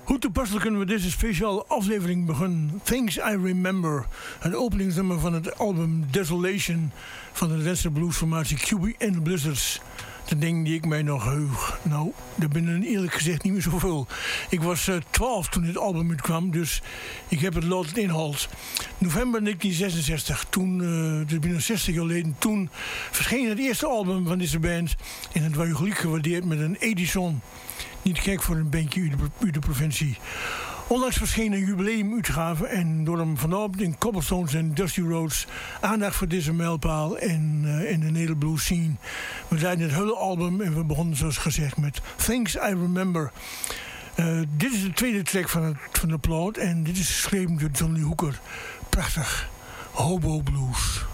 Hoe toepasselijk kunnen we deze speciale aflevering beginnen? Things I Remember, het openingsnummer van het album Desolation van de Nederlandse bluesformatie QB and the Blizzards. De dingen die ik mij nog heug. Nou, daar binnen eerlijk gezegd niet meer zoveel. Ik was 12 toen dit album uitkwam, dus ik heb het laten inhalt. November 1966, toen, dus binnen 60 jaar geleden, toen verscheen het eerste album van deze band. En het was gelijk gewaardeerd met een Edison. Niet gek voor een bandje uit de provincie. Onlangs verscheen een jubileumuitgave en door hem vanavond in Cobblestones en Dusty Roads aandacht voor deze mijlpaal in de Nederblues scene. We zijn het hele album en we begonnen zoals gezegd met Things I Remember. Dit is de tweede track van de plaat en dit is geschreven door Johnny Hooker. Prachtig. Hobo Blues.